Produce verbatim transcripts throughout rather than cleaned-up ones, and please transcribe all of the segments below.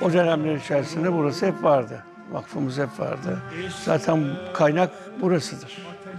O dönemler içerisinde burası hep vardı. Vakfımız hep vardı. Zaten kaynak burasıdır.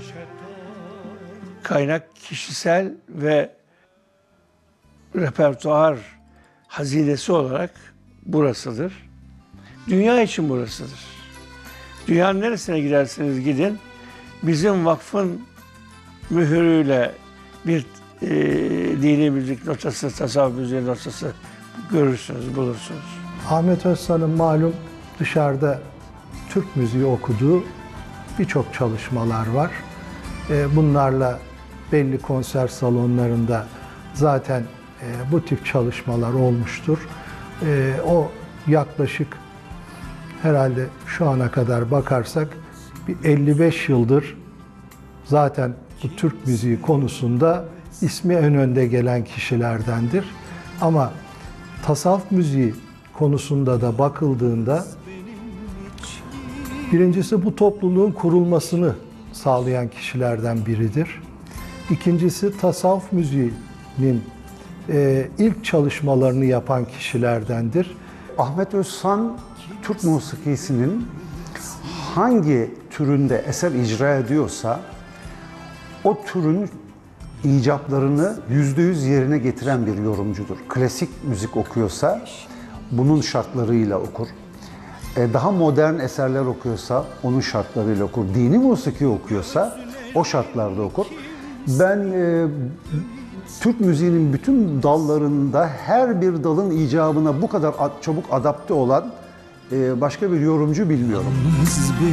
Kaynak kişisel ve repertuar hazinesi olarak burasıdır. Dünya için burasıdır. Dünyanın neresine giderseniz gidin, bizim vakfın mühürüyle bir e, dini müzik notası, tasavvuf müziği notası görürsünüz, bulursunuz. Ahmet Özsan'ın malum dışarıda Türk müziği okuduğu birçok çalışmalar var. Bunlarla belli konser salonlarında zaten bu tip çalışmalar olmuştur. O yaklaşık herhalde şu ana kadar bakarsak bir elli beş yıldır zaten bu Türk müziği konusunda ismi en önde gelen kişilerdendir. Ama tasavvuf müziği konusunda da bakıldığında birincisi bu topluluğun kurulmasını sağlayan kişilerden biridir. İkincisi tasavvuf müziğinin e, ilk çalışmalarını yapan kişilerdendir. Ahmet Özsan, Türk musikisinin hangi türünde eser icra ediyorsa o türün icaplarını yüzde yüz yerine getiren bir yorumcudur. Klasik müzik okuyorsa bunun şartlarıyla okur. Daha modern eserler okuyorsa onun şartlarıyla okur. Dini musiki okuyorsa o şartlarda okur. Ben e, Türk müziğinin bütün dallarında her bir dalın icabına bu kadar çabuk adapte olan e, başka bir yorumcu bilmiyorum.